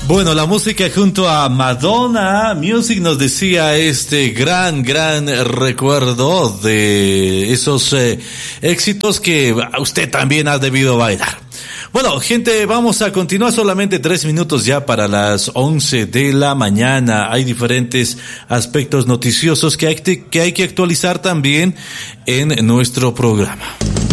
Bueno, la música junto a Madonna Music nos decía este gran recuerdo de esos éxitos que usted también ha debido bailar. Bueno, gente, vamos a continuar, solamente 3 minutos ya para las 11 de la mañana. Hay diferentes aspectos noticiosos que hay que actualizar también en nuestro programa.